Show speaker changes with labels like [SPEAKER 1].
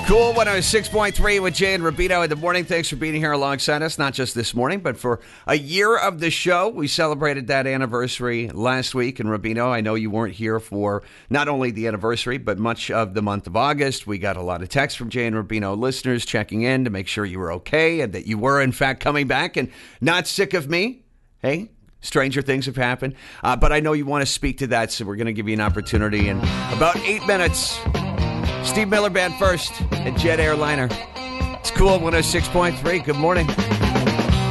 [SPEAKER 1] Cool 106.3 with Jay and Rubino in the morning. Thanks for being here alongside us, not just this morning, but for a year of the show. We celebrated that anniversary last week. And Rubino, I know you weren't here for not only the anniversary, but much of the month of August. We got a lot of texts from Jay and Rubino listeners checking in to make sure you were okay and that you were, in fact, coming back and not sick of me. Hey, stranger things have happened. But I know you want to speak to that, so we're going to give you an opportunity in about 8 minutes. Steve Miller Band first and Jet Airliner. It's cool, 106.3. Good morning.